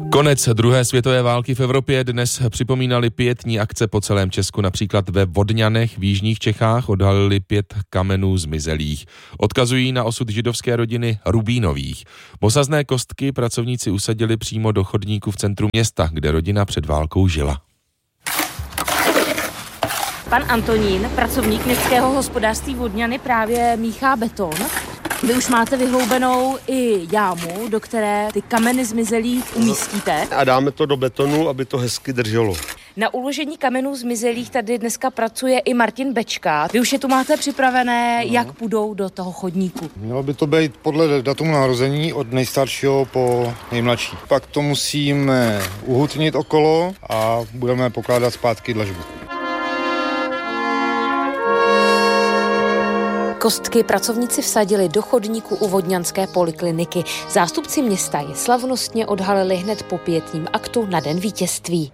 Konec druhé světové války v Evropě dnes připomínali pietní akce po celém Česku. Například ve Vodňanech v jižních Čechách odhalili 5 kamenů zmizelých. Odkazují na osud židovské rodiny Rubínových. Mosazné kostky pracovníci usadili přímo do chodníku v centru města, kde rodina před válkou žila. Pan Antonín, pracovník městského hospodářství Vodňany, právě míchá beton. Vy už máte vyhloubenou i jámu, do které ty kameny zmizelých umístíte. A dáme to do betonu, aby to hezky drželo. Na uložení kamenů zmizelých tady dneska pracuje i Martin Bečka. Vy už je tu máte připravené, jak půjdou do toho chodníku. Mělo by to být podle datumu narození od nejstaršího po nejmladší. Pak to musíme uhutnit okolo a budeme pokládat zpátky dlažbu. Kostky pracovníci vsadili do chodníku u vodňanské polikliniky. Zástupci města je slavnostně odhalili hned po pietním aktu na Den vítězství.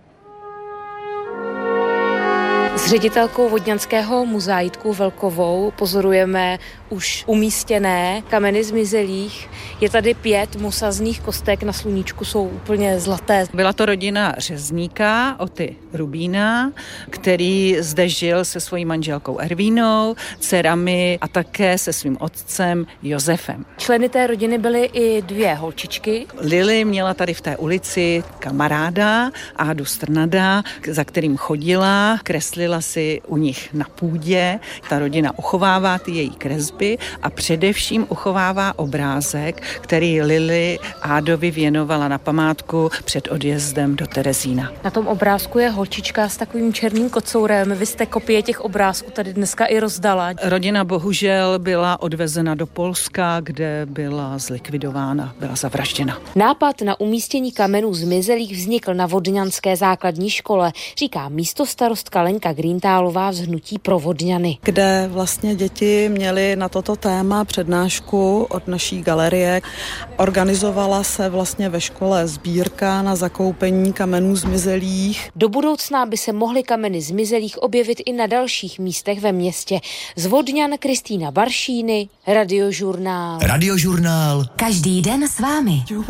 S ředitelkou Vodňanského muzea Jitkou Velkovou pozorujeme už umístěné kameny zmizelých. Je tady 5 mosazných kostek, na sluníčku jsou úplně zlaté. Byla to rodina řezníka Oty Rubína, který zde žil se svojí manželkou Ervínou, dcerami a také se svým otcem Josefem. Členy té rodiny byly i 2 holčičky. Lily měla tady v té ulici kamaráda Ádu Strnada, za kterým chodila, kreslila si u nich na půdě. Ta rodina uchovává ty její kresby a především uchovává obrázek, který Lily Ádovi věnovala na památku před odjezdem do Terezína. Na tom obrázku je holčička s takovým černým kocourem. Vy jste kopie těch obrázků tady dneska i rozdala. Rodina bohužel byla odvezena do Polska, kde byla zlikvidována, byla zavražděna. Nápad na umístění kamenů zmizelých vznikl na Vodňanské základní škole, říká místostarostka Lenka Greentálová z Hnutí pro Vodňany. Kde vlastně děti měly na toto téma přednášku od naší galerie. Organizovala se vlastně ve škole sbírka na zakoupení kamenů zmizelých. Do budoucna by se mohly kameny zmizelých objevit i na dalších místech ve městě. Z Vodňan Kristýna Baršíny, Radiožurnál. Radiožurnál. Každý den s vámi.